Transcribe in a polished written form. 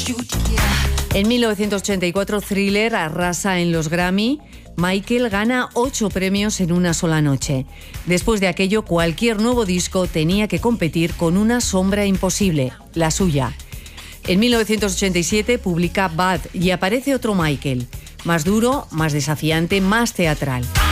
En 1984, Thriller arrasa en los Grammy. Michael gana 8 premios en una sola noche. Después de aquello, cualquier nuevo disco tenía que competir con una sombra imposible, la suya. En 1987 publica Bad y aparece otro Michael, más duro, más desafiante, más teatral.